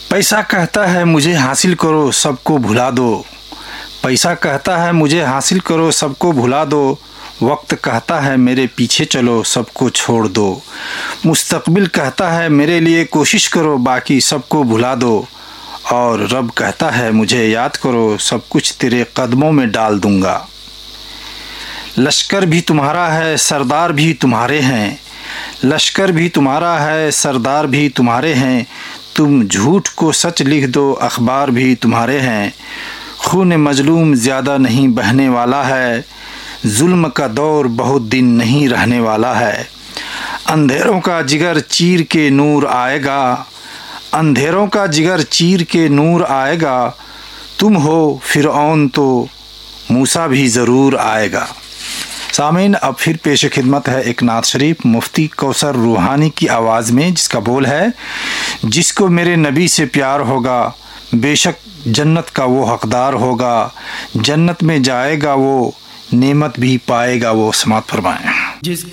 पैसा कहता है मुझे हासिल करो सबको भुला दो, पैसा कहता है मुझे हासिल करो सबको भुला दो, वक्त कहता है मेरे पीछे चलो सबको छोड़ दो, मुस्तकबिल कहता है मेरे लिए कोशिश करो बाकी सबको भुला दो, और रब कहता है मुझे याद करो सब कुछ तेरे कदमों में डाल दूंगा। लश्कर भी तुम्हारा है सरदार भी तुम्हारे हैं, लश्कर भी तुम्हारा है सरदार भी तुम्हारे हैं, तुम झूठ को सच लिख दो अखबार भी तुम्हारे हैं, खून मजलूम ज़्यादा नहीं बहने वाला है, जुल्म का दौर बहुत दिन नहीं रहने वाला है, अंधेरों का जिगर चीर के नूर आएगा, अंधेरों का जिगर चीर के नूर आएगा, तुम हो फिरऔन तो मूसा भी ज़रूर आएगा। सामीन, अब फिर पेश खिदमत है एक नात शरीफ मुफ्ती कौसर रूहानी की आवाज़ में, जिसका बोल है, जिसको मेरे नबी से प्यार होगा बेशक जन्नत का वो हकदार होगा, जन्नत में जाएगा वो नेमत भी पाएगा वो। समात फरमाएं।